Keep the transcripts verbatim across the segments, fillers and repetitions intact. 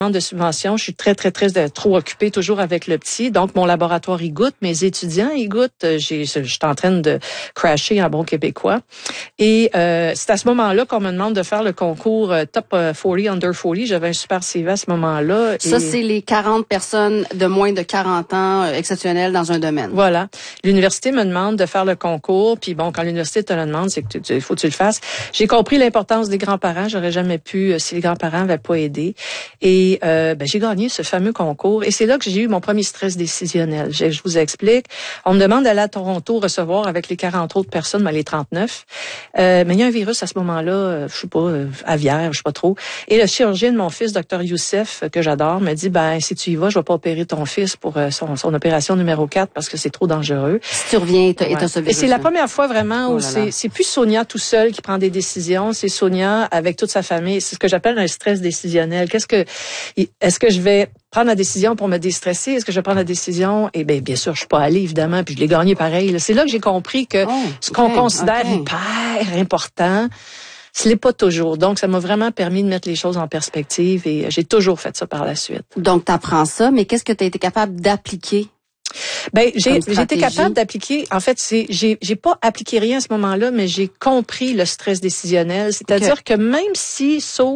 de subvention, je suis très, très, très euh, trop occupée toujours avec le petit. Donc, mon laboratoire y goûte, mes étudiants y goûtent. J'ai, je suis en train de crasher en bon québécois. Et euh, c'est à ce moment-là qu'on me demande de faire le concours euh, Top quarante, Under quarante. J'avais un super C V à ce moment-là. Ça, et... c'est les quarante personnes de moins de quarante ans euh, exceptionnelles dans un domaine. Voilà. L'université me demande de faire le concours. Puis bon, quand l'université te le demande, c'est que tu, tu, faut que tu le fasses. J'ai compris l'importance des grands-parents. J'aurais jamais pu euh, si les grands-parents n'avaient pas aidé. Et euh, ben, j'ai gagné ce fameux concours. Et c'est là que j'ai eu mon premier stress décisionnel. Je, je vous explique. On me demande d'aller à Toronto recevoir avec les quarante autres personnes, ben, les trente-neuf. Euh, mais il y a un virus à ce moment-là, euh, je sais pas, euh, aviaire, je sais pas trop. Et le chirurgien de mon fils, docteur Youssef, que j'adore, me dit, ben si tu y vas, je vais pas opérer ton fils pour euh, son, son opération numéro quatre parce que c'est trop dangereux. Si tu reviens et t'as ouais. ce virus. Et c'est la première fois vraiment oh où là c'est, là. c'est plus Sonia tout seul qui prend des décisions, c'est Sonia avec toute sa famille. C'est ce que j'appelle un stress décisionnel. Qu'est-ce que Est-ce que je vais prendre la décision pour me déstresser? Est-ce que je vais prendre la décision? Eh bien, bien sûr, je suis pas allée, évidemment, puis je l'ai gagné pareil. Là. C'est là que j'ai compris que oh, ce qu'on okay, considère okay. hyper important, ce n'est pas toujours. Donc, ça m'a vraiment permis de mettre les choses en perspective et j'ai toujours fait ça par la suite. Donc, tu apprends ça, mais qu'est-ce que tu as été capable d'appliquer? Ben, j'ai, j'ai été capable d'appliquer. En fait, c'est, j'ai, j'ai pas appliqué rien à ce moment-là, mais j'ai compris le stress décisionnel. C'est-à-dire okay. que même si, so,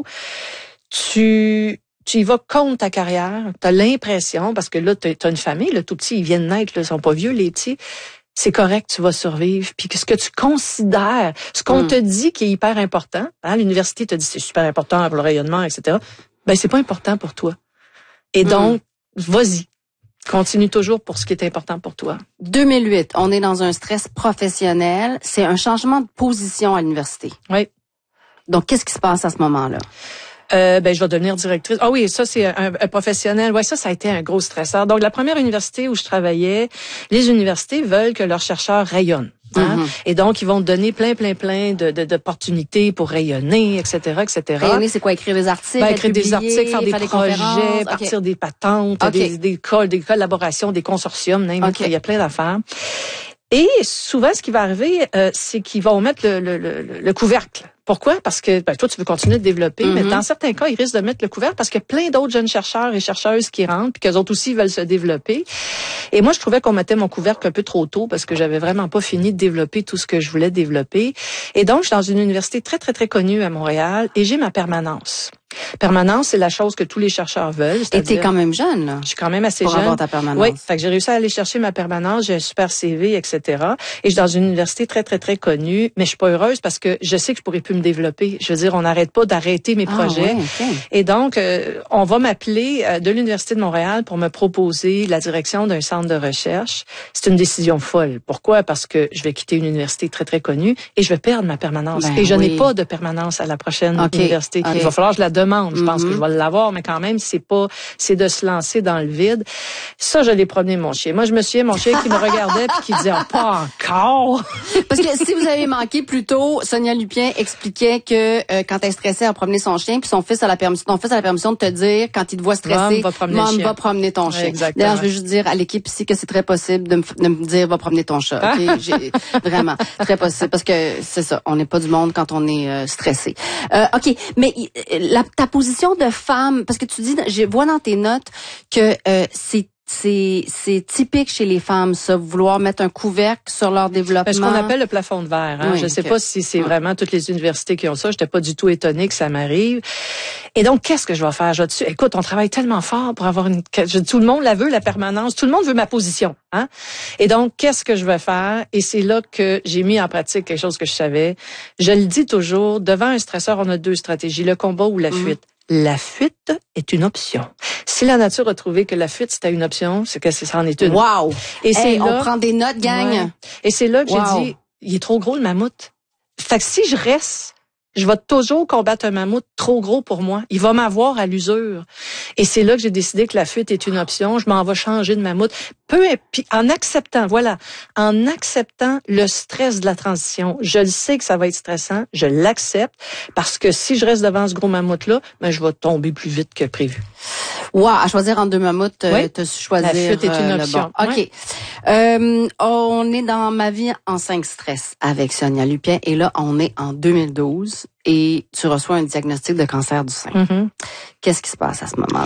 tu, tu y vas contre ta carrière, t'as l'impression, parce que là, t'as une famille, le tout petit, ils viennent naître, là, ils sont pas vieux, les petits. C'est correct, tu vas survivre. Puis ce que tu considères, ce qu'on mm. te dit qui est hyper important, hein, l'université te dit c'est super important pour le rayonnement, et cetera. Ben, c'est pas important pour toi. Et mm. donc, vas-y. Continue toujours pour ce qui est important pour toi. deux mille huit, on est dans un stress professionnel. C'est un changement de position à l'université. Oui. Donc, qu'est-ce qui se passe à ce moment-là? Euh, ben, je vais devenir directrice. Ah oui, ça, c'est un, un professionnel. Ouais, ça, ça a été un gros stresseur. Donc, la première université où je travaillais, les universités veulent que leurs chercheurs rayonnent. Hein? Mm-hmm. Et donc, ils vont te donner plein, plein, plein de, de, d'opportunités pour rayonner, et cetera, et cetera. Rayonner, c'est quoi? Écrire des articles, ben, écrire publier, des articles, faire des faire projets, des partir okay. des patentes, okay. des, des, des, des collaborations, des consortiums, même, okay. il y a plein d'affaires. Et souvent, ce qui va arriver, euh, c'est qu'ils vont mettre le, le, le, le couvercle. Pourquoi? Parce que ben, toi, tu veux continuer de développer, mm-hmm. mais dans certains cas, ils risquent de mettre le couvercle parce qu'il y a plein d'autres jeunes chercheurs et chercheuses qui rentrent puis qu'eux autres aussi veulent se développer. Et moi, je trouvais qu'on mettait mon couvercle un peu trop tôt parce que j'avais vraiment pas fini de développer tout ce que je voulais développer. Et donc, je suis dans une université très, très, très connue à Montréal et j'ai ma permanence. Permanence, c'est la chose que tous les chercheurs veulent. Et t'es quand même jeune, là. Je suis quand même assez pour jeune. Pour avoir ta permanence. Oui, fait que j'ai réussi à aller chercher ma permanence, j'ai un super C V, et cetera. Et je suis dans une université très, très, très connue, mais je suis pas heureuse parce que je sais que je pourrais plus me développer. Je veux dire, on n'arrête pas d'arrêter mes ah, projets. Ouais, okay. Et donc, euh, on va m'appeler euh, de l'Université de Montréal pour me proposer la direction d'un centre de recherche. C'est une décision folle. Pourquoi? Parce que je vais quitter une université très, très connue et je vais perdre ma permanence. Ben, et je oui. n'ai pas de permanence à la prochaine okay. université. Okay. Il va falloir que je la demande. Je mm-hmm. pense que je vais l'avoir, mais quand même, c'est pas, c'est de se lancer dans le vide. Ça, je l'ai promené mon chien. Moi, je me souviens, mon chien qui me regardait puis qui disait, oh, pas encore. Parce que si vous avez manqué plus tôt, Sonia Lupien expliquait que euh, quand elle stressait, elle promenait son chien, puis son fils a la permission, ton fils a la permission de te dire quand il te voit stressé, va promener, Mom, va promener ton chien. Ouais, d'ailleurs, je veux juste dire à l'équipe ici que c'est très possible de me, de me dire va promener ton chat. Okay? J'ai, vraiment très possible parce que c'est ça, on n'est pas du monde quand on est euh, stressé. Euh, ok, mais la, ta position de femme, parce que tu dis, je vois dans tes notes que euh, c'est C'est, c'est typique chez les femmes, ça, vouloir mettre un couvercle sur leur développement. Ben, ce qu'on appelle le plafond de verre. Hein? Oui, je sais okay. pas si c'est ouais. vraiment toutes les universités qui ont ça. J'étais pas du tout étonnée que ça m'arrive. Et donc, qu'est-ce que je vais faire? Je vais Écoute, on travaille tellement fort pour avoir une... Tout le monde la veut, la permanence. Tout le monde veut ma position. Hein? Et donc, qu'est-ce que je vais faire? Et c'est là que j'ai mis en pratique quelque chose que je savais. Je le dis toujours, devant un stresseur, on a deux stratégies, le combat ou la mm. fuite. La fuite est une option. Si la nature a trouvé que la fuite c'était une option, c'est que ça en est une. Wow. Et c'est hey, là, on prend des notes, gang. Ouais. Et c'est là que wow. j'ai dit, il est trop gros le mammouth. Fait que si je reste, je vais toujours combattre un mammouth trop gros pour moi. Il va m'avoir à l'usure. Et c'est là que j'ai décidé que la fuite est une option. Je m'en vais changer de mammouth. Peu puis en acceptant, voilà, en acceptant le stress de la transition. Je le sais que ça va être stressant. Je l'accepte parce que si je reste devant ce gros mammouth-là, ben je vais tomber plus vite que prévu. Wow, à choisir entre deux mammouths, oui. tu as choisir la fuite est une euh, option. Bon. OK. Oui. Euh, on est dans Ma vie en cinq stress avec Sonia Lupien et là, on est en deux mille douze et tu reçois un diagnostic de cancer du sein. Mm-hmm. Qu'est-ce qui se passe à ce moment-là?